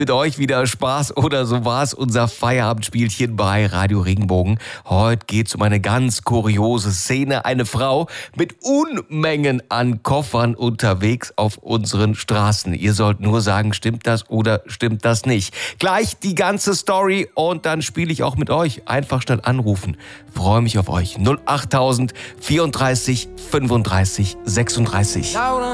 mit euch wieder Spaß oder so war's unser Feierabendspielchen bei Radio Regenbogen. Heute geht's um eine ganz kuriose Szene. Eine Frau mit Unmengen an Koffern unterwegs auf unseren Straßen. Ihr sollt nur sagen, stimmt das oder stimmt das nicht? Gleich die ganze Story und dann spiele ich auch mit euch. Einfach schnell anrufen. Freue mich auf euch. 08000 34 35 36.